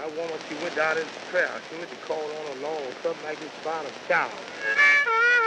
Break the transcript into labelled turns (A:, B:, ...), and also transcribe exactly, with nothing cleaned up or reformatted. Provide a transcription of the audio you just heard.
A: woman, she went down in the prayer. She went to call on the Lord, something like this about a child.